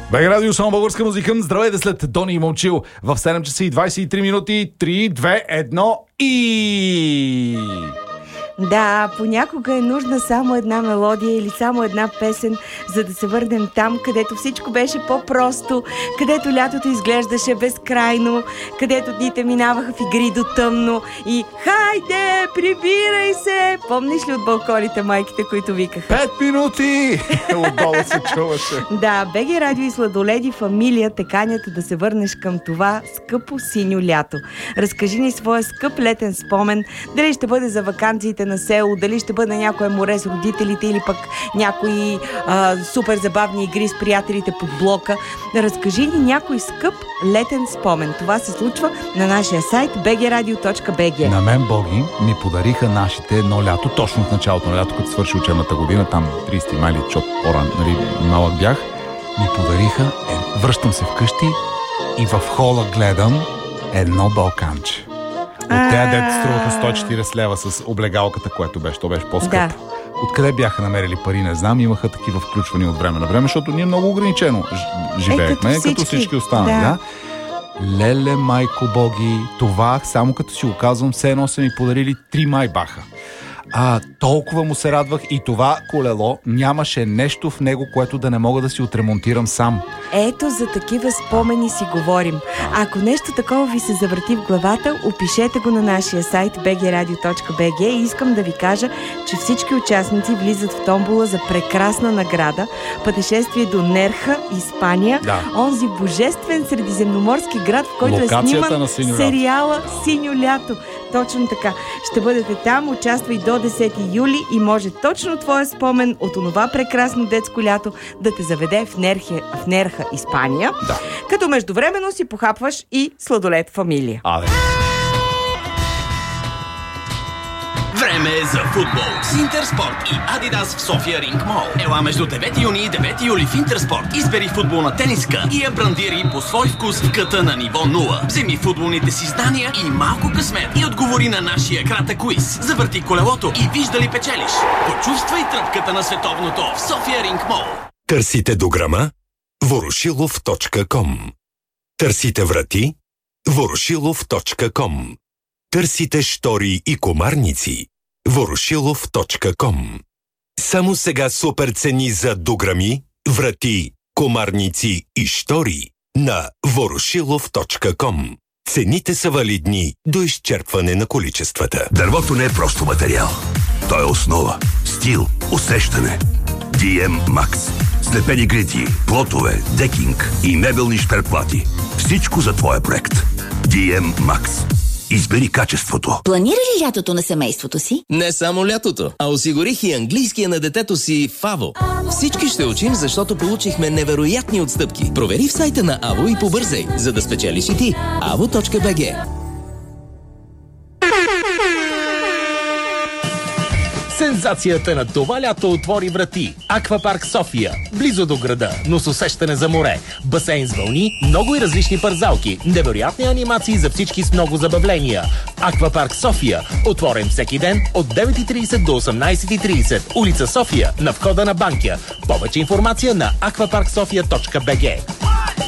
БГ Радио, само българска музика. Здравейте след Дони и Момчил. В 7 часа и 23 минути. 3, 2, 1 и... Да, понякога е нужна само една мелодия или само една песен, за да се върнем там, където всичко беше по-просто, където лятото изглеждаше безкрайно, където дните минаваха в игри до тъмно и хайде, прибирай се! Помниш ли от балконите майките, които викаха? 5 минути! Отдолу се чуваше. Да, БГ Радио и Сладоледи фамилия те канят да се върнеш към това скъпо синьо лято. Разкажи ни своя скъп летен спомен, дали ще бъде за ваканциите на село, дали ще бъде някое море с родителите или пък някои супер забавни игри с приятелите под блока. Разкажи ни някой скъп летен спомен. Това се случва на нашия сайт bgradio.bg. На мен боги ми подариха нашите едно лято, точно в началото на лято, като свърши учебната година, там 30 май, защото по-рано, малък бях, ми подариха, връщам се вкъщи и в хола гледам едно балканче. От тези дете струваха 140 лева с облегалката, което беше. То беше по-скъпо. Да. Откъде бяха намерили пари, не знам. Имаха такива включвания от време на време, защото ние много ограничено живеехме, като всички останали. Да. Леле, майко боги, това само като си го казвам, все едно са ми подарили 3 майбаха. Толкова му се радвах и това колело нямаше нещо в него, което да не мога да си отремонтирам сам. Ето за такива спомени си говорим. Ако нещо такова ви се завърти в главата, опишете го на нашия сайт bgradio.bg и искам да ви кажа, че всички участници влизат в томбола за прекрасна награда. Пътешествие до Нерха, Испания, онзи божествен средиземноморски град, в който локацията е сниман сериала Синьо лято. Точно така. Ще бъдете там, участвай до 10 юли и може точно твоя спомен от онова прекрасно детско лято да те заведе в Нерха, Испания, като междувременно си похапваш и сладолед фамилия. Време е за футбол с Интерспорт и Адидас в София Ринг Мол. Ела между 9 юни и 9 юли в Интерспорт. Избери футболна тениска и я брандири по свой вкус в къта на ниво 0. Вземи футболните си знания и малко късмет и отговори на нашия кратък квиз. Завърти колелото и виж дали печелиш. Почувствай тръпката на световното в София Ринг Мол. Търсите дограма? Ворошилов.com. Търсите врати? Ворошилов.com. Търсите штори и комарници? Ворошилов.com. Само сега супер цени за дограми, врати, комарници и штори на Ворошилов.com. Цените са валидни до изчерпване на количествата. Дървото не е просто материал. То е основа, стил, усещане. DM Max. Слепени грити, плотове, декинг и мебелни шперплати. Всичко за твоя проект. DM Max. Избери качеството. Планира ли лятото на семейството си? Не само лятото, а осигурих и английския на детето си в АВО. Всички ще учим, защото получихме невероятни отстъпки. Провери в сайта на АВО и побързай, за да спечелиш и ти. avo.bg. Сензацията на това лято отвори врати. Аквапарк София. Близо до града, но с усещане за море. Басейн с вълни, много и различни парзалки. Невероятни анимации за всички с много забавления. Аквапарк София. Отворен всеки ден от 9:30 до 18:30. Улица София, на входа на Банкя. Повече информация на aquaparksofia.bg.